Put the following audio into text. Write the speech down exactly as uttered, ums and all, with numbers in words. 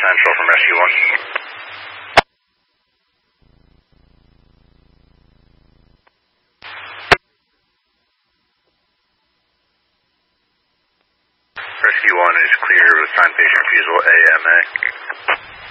Central from Rescue one. Rescue one is clear with time patient refusal A M A.